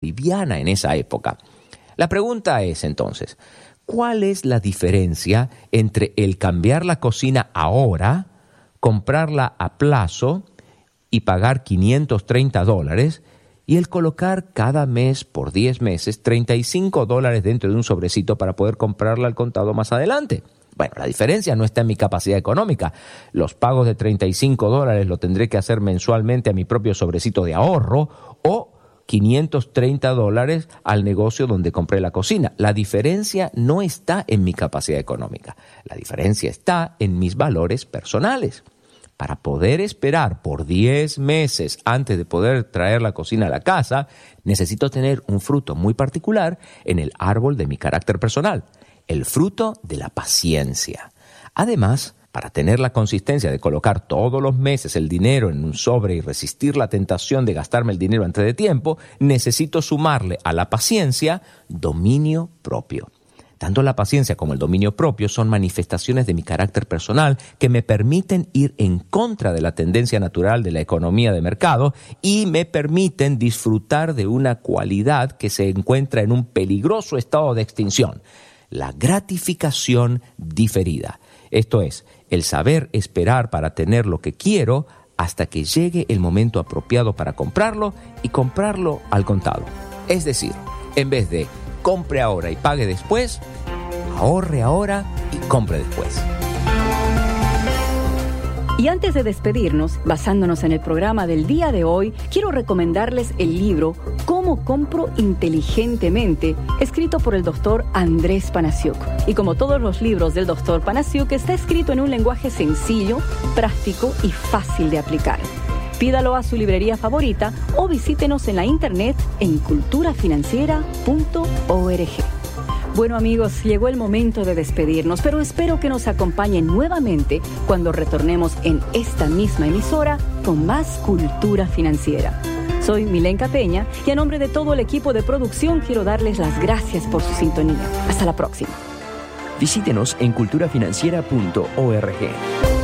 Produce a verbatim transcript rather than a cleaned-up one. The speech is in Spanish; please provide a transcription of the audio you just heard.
liviana en esa época. La pregunta es entonces, ¿cuál es la diferencia entre el cambiar la cocina ahora, comprarla a plazo y pagar quinientos treinta dólares y el colocar cada mes por diez meses treinta y cinco dólares dentro de un sobrecito para poder comprarla al contado más adelante? Bueno, la diferencia no está en mi capacidad económica. Los pagos de treinta y cinco dólares lo tendré que hacer mensualmente a mi propio sobrecito de ahorro o quinientos treinta dólares al negocio donde compré la cocina. La diferencia no está en mi capacidad económica. La diferencia está en mis valores personales. Para poder esperar por diez meses antes de poder traer la cocina a la casa, necesito tener un fruto muy particular en el árbol de mi carácter personal, el fruto de la paciencia. Además, para tener la consistencia de colocar todos los meses el dinero en un sobre y resistir la tentación de gastarme el dinero antes de tiempo, necesito sumarle a la paciencia dominio propio. Tanto la paciencia como el dominio propio son manifestaciones de mi carácter personal que me permiten ir en contra de la tendencia natural de la economía de mercado y me permiten disfrutar de una cualidad que se encuentra en un peligroso estado de extinción, la gratificación diferida. Esto es, el saber esperar para tener lo que quiero hasta que llegue el momento apropiado para comprarlo y comprarlo al contado. Es decir, en vez de compre ahora y pague después, ahorre ahora y compre después. Y antes de despedirnos, basándonos en el programa del día de hoy, quiero recomendarles el libro Cómo compro inteligentemente, escrito por el doctor Andrés Panasiuk. Y como todos los libros del doctor Panasiuk, está escrito en un lenguaje sencillo, práctico y fácil de aplicar. Pídalo a su librería favorita o visítenos en la internet en cultura financiera punto org. Bueno amigos, llegó el momento de despedirnos, pero espero que nos acompañen nuevamente cuando retornemos en esta misma emisora con más Cultura Financiera. Soy Milenka Peña y a nombre de todo el equipo de producción quiero darles las gracias por su sintonía. Hasta la próxima. Visítenos en cultura financiera punto org.